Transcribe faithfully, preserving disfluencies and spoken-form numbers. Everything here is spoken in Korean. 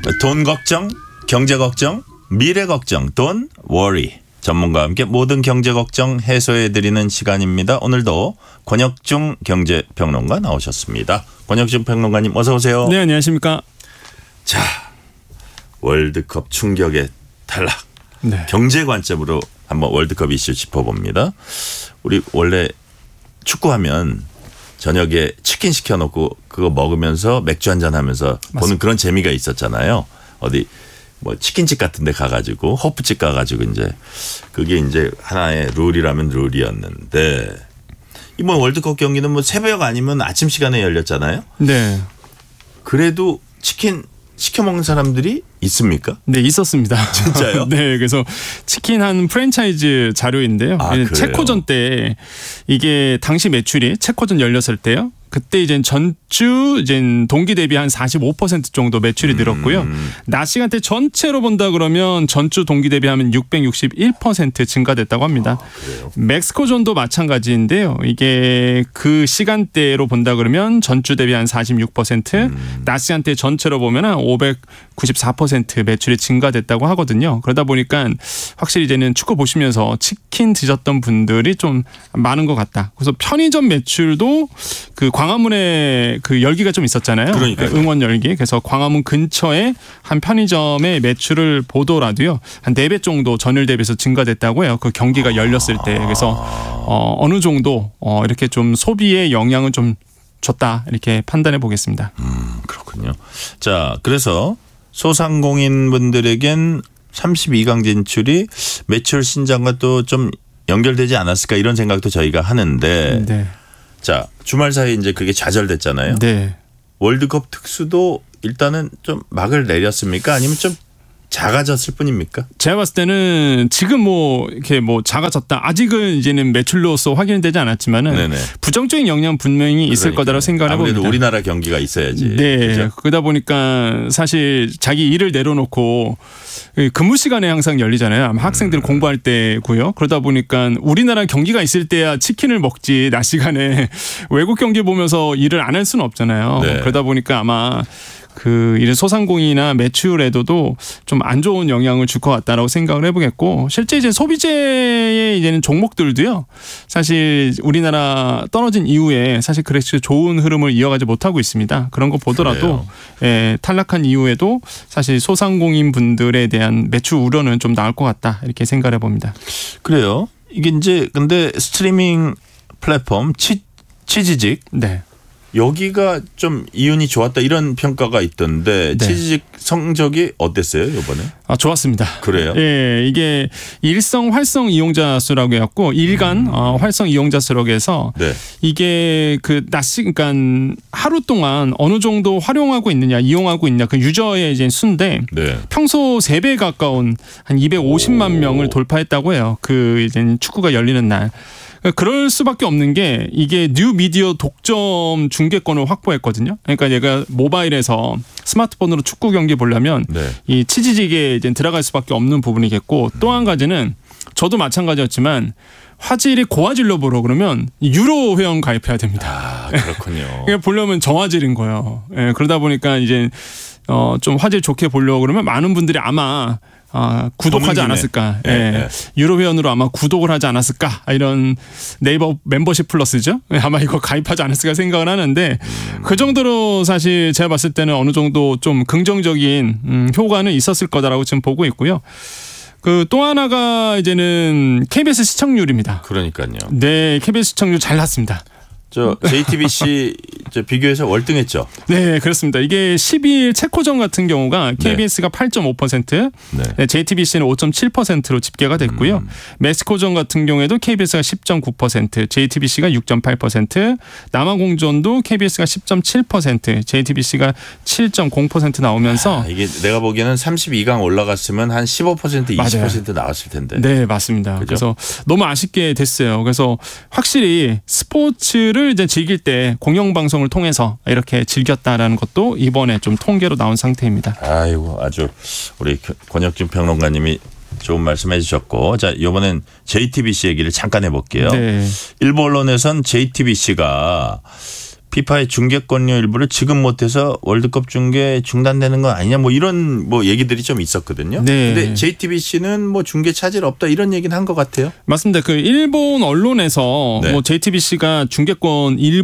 돈 걱정, 경제 걱정, 미래 걱정, 돈 워리. 전문가와 함께 모든 경제 걱정 해소해드리는 시간입니다. 오늘도 권혁중 경제평론가 나오셨습니다. 권혁중 평론가님 어서 오세요. 네, 안녕하십니까. 자, 월드컵 충격의 탈락. 네. 경제 관점으로 한번 월드컵 이슈 짚어봅니다. 우리 원래 축구하면 저녁에 치킨 시켜놓고 그거 먹으면서 맥주 한잔 하면서 맞습니다. 보는 그런 재미가 있었잖아요. 어디 뭐 치킨집 같은 데 가가지고 호프집 가가지고 이제 그게 이제 하나의 룰이라면 룰이었는데 이번 월드컵 경기는 뭐 새벽 아니면 아침 시간에 열렸잖아요. 네. 그래도 치킨 시켜 먹는 사람들이 있습니까? 네, 있었습니다. 진짜요? 네, 그래서 치킨 한 프랜차이즈 자료인데요. 아, 체코전 때 이게 당시 매출이 체코전 열렸을 때요. 그때 이제 전주 이제 동기 대비 한 사십오 퍼센트 정도 매출이 늘었고요. 음. 낮 시간대 전체로 본다 그러면 전주 동기 대비하면 육백육십일 퍼센트 증가됐다고 합니다. 아, 멕시코전도 마찬가지인데요. 이게 그 시간대로 본다 그러면 전주 대비 한 사십육 퍼센트, 음. 낮 시간대 전체로 보면 한 오백구십사 퍼센트 매출이 증가됐다고 하거든요. 그러다 보니까 확실히 이제는 축구 보시면서 치킨 드셨던 분들이 좀 많은 것 같다. 그래서 편의점 매출도 그 광화문에 그 열기가 좀 있었잖아요. 그러니까요. 응원 열기. 그래서 광화문 근처에 한 편의점의 매출을 보더라도요. 한 네 배 정도 전일 대비해서 증가됐다고 해요. 그 경기가 열렸을 때. 그래서 어, 어느 정도 어, 이렇게 좀 소비에 영향을 좀 줬다. 이렇게 판단해 보겠습니다. 음, 그렇군요. 자, 그래서 소상공인 분들에겐 삼십이 강 진출이 매출 신장과 또 좀 연결되지 않았을까 이런 생각도 저희가 하는데 네. 자, 주말 사이에 이제 그게 좌절됐잖아요. 네. 월드컵 특수도 일단은 좀 막을 내렸습니까? 아니면 좀 작아졌을 뿐입니까? 제가 봤을 때는 지금 뭐 이렇게 뭐 작아졌다. 아직은 이제는 매출로서 확인되지 않았지만은 네네. 부정적인 영향 분명히 있을 그러니까요. 거다라고 생각을 해봅니다. 아무래도 우리나라 경기가 있어야지. 네. 그렇죠? 그러다 보니까 사실 자기 일을 내려놓고 근무 시간에 항상 열리잖아요. 아마 학생들 음. 공부할 때고요. 그러다 보니까 우리나라 경기가 있을 때야 치킨을 먹지 낮 시간에 외국 경기 보면서 일을 안 할 수는 없잖아요. 네. 그러다 보니까 아마 그 이런 소상공인이나 매출에도 좀 안 좋은 영향을 줄 것 같다라고 생각을 해보겠고 실제 이제 소비재의 이제는 종목들도요. 사실 우리나라 떨어진 이후에 사실 그렇게 좋은 흐름을 이어가지 못하고 있습니다. 그런 거 보더라도 예, 탈락한 이후에도 사실 소상공인 분들에 대한 매출 우려는 좀 나을 것 같다 이렇게 생각을 해봅니다. 그래요. 이게 이제 근데 스트리밍 플랫폼 치, 치지직. 네. 여기가 좀 이윤이 좋았다 이런 평가가 있던데 네. 치지직 성적이 어땠어요 이번에? 아 좋았습니다. 그래요? 예, 이게 일성 활성 이용자 수라고 해갖고 일간 음. 어, 활성 이용자 수라고 해서 네. 이게 그 낮시 그러니까 하루 동안 어느 정도 활용하고 있느냐 이용하고 있냐 그 유저의 이제 수인데 네. 평소 세 배 가까운 한 이백오십만 오. 명을 돌파했다고 해요. 그 이제 축구가 열리는 날. 그럴 수밖에 없는 게 이게 뉴 미디어 독점 중계권을 확보했거든요. 그러니까 얘가 모바일에서 스마트폰으로 축구 경기 보려면 네. 이 치지직에 이제 들어갈 수밖에 없는 부분이겠고 또 한 가지는 저도 마찬가지였지만 화질이 고화질로 보러 그러면 유로 회원 가입해야 됩니다. 아, 그렇군요. 그러니까 보려면 저화질인 거예요. 예, 그러다 보니까 이제 어, 좀 화질 좋게 보려고 그러면 많은 분들이 아마 아, 구독하지 않았을까. 예. 네, 네. 유로 회원으로 아마 구독을 하지 않았을까. 이런 네이버 멤버십 플러스죠. 아마 이거 가입하지 않았을까 생각을 하는데 음. 그 정도로 사실 제가 봤을 때는 어느 정도 좀 긍정적인 음, 효과는 있었을 거다라고 지금 보고 있고요. 그 또 하나가 이제는 케이비에스 시청률입니다. 그러니까요. 네, 케이비에스 시청률 잘 났습니다. 저 제이티비씨 저 비교해서 월등했죠. 네, 그렇습니다. 이게 십이 일 체코전 같은 경우가 케이비에스가 네. 팔 점 오 퍼센트, 네. 네, 제이티비씨는 오 점 칠 퍼센트로 집계가 됐고요. 음. 멕시코전 같은 경우에도 케이비에스가 십 점 구 퍼센트, 제이티비씨가 육 점 팔 퍼센트, 남아공전도 케이비에스가 십 점 칠 퍼센트, 제이티비씨가 칠 점 공 퍼센트 나오면서 아, 이게 내가 보기에는 삼십이 강 올라갔으면 한 십오 퍼센트, 이십 퍼센트 맞아요. 나왔을 텐데. 네, 맞습니다. 그죠? 그래서 너무 아쉽게 됐어요. 그래서 확실히 스포츠를 이제 즐길 때 공영방송을 통해서 이렇게 즐겼다라는 것도 이번에 좀 통계로 나온 상태입니다. 아이고, 아주 우리 권혁준 평론가님이 좋은 말씀해 주셨고, 자, 이번엔 제이티비씨 얘기를 잠깐 해볼게요. 네. 일부 언론에선 제이티비씨가 피파의 중계권료 일부를 지금 못해서 월드컵 중계 중단되는 거 아니냐 뭐 이런 뭐 얘기들이 좀 있었거든요. 네. 근데 제이티비씨는 뭐 중계 차질 없다 이런 얘기는 한 것 같아요. 맞습니다. 그 일본 언론에서 네. 뭐 제이티비씨가 중계권 일